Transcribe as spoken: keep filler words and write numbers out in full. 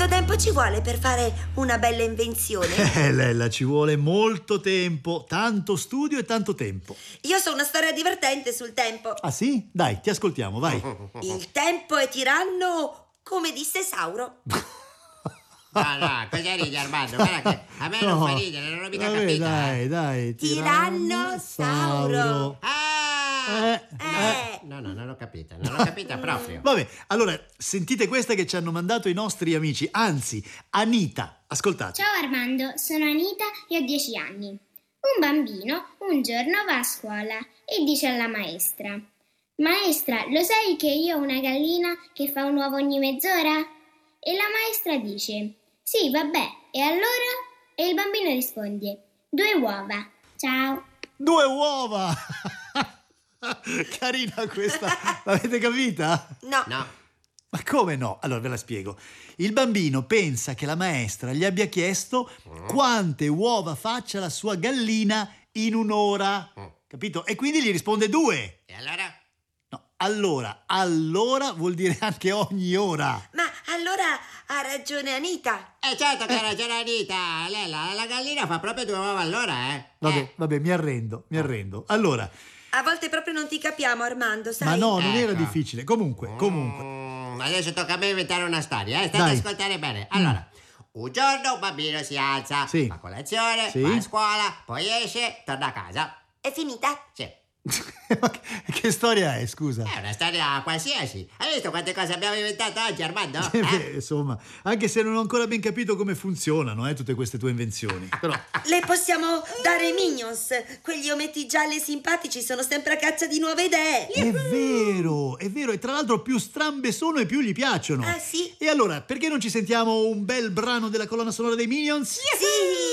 Quanto tempo ci vuole per fare una bella invenzione? Eh, Lella, ci vuole molto tempo, tanto studio e tanto tempo. Io so una storia divertente sul tempo. Ah sì? Dai, ti ascoltiamo, vai. Il tempo è tiranno, come disse Sauro. No, no, cosa ridi, Armando? Guarda che a me non No, fa ridere, non l'ho mica vabbè, capito. dai, dai. Tirannosauro. Ah! Eh, Eh. No, no, non l'ho capita, non l'ho capita proprio. Vabbè, allora, sentite questa che ci hanno mandato i nostri amici, anzi, Anita. Ascoltate. Ciao Armando, sono Anita e ho dieci anni. Un bambino un giorno va a scuola e dice alla maestra: Maestra, lo sai che io ho una gallina che fa un uovo ogni mezz'ora? E la maestra dice: Sì, vabbè, e allora? E il bambino risponde: Due uova, ciao. Due uova! Carina questa, l'avete capita? No. No. Ma come no? Allora ve la spiego. Il bambino pensa che la maestra gli abbia chiesto quante uova faccia la sua gallina in un'ora. Capito? E quindi gli risponde due. E allora? No, allora, allora vuol dire anche ogni ora. Ma allora ha ragione Anita. Eh certo che ha ragione Anita, lei, la, la gallina fa proprio due uova all'ora, eh. Vabbè, Eh. vabbè, mi arrendo, mi arrendo. Allora, A volte proprio non ti capiamo, Armando, sai? ma no, non era Ecco. difficile. Comunque, comunque. Mm, adesso tocca a me inventare una storia, eh. State Dai. ad ascoltare bene. Allora, un giorno un bambino si alza, Sì. fa colazione, Sì. va a scuola, poi esce, torna a casa. È finita? Sì. Ma che, che storia è, scusa? È una storia qualsiasi. Hai visto quante cose abbiamo inventato oggi, Armando? Eh, Eh? beh, insomma, anche se non ho ancora ben capito come funzionano, eh, tutte queste tue invenzioni. Però, Le possiamo dare ai Minions. Quegli ometti gialli e simpatici sono sempre a caccia di nuove idee. è vero, è vero, e tra l'altro più strambe sono e più gli piacciono. Ah, sì? E allora, perché non ci sentiamo un bel brano della colonna sonora dei Minions? Sì!